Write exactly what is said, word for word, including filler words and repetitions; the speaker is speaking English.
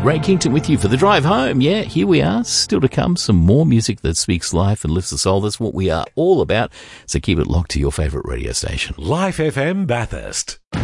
Ray Kington with you for the drive home. Yeah, here we are. Still to come, some more music that speaks life and lifts the soul. That's what we are all about. So keep it locked to your favourite radio station. Life F M Bathurst.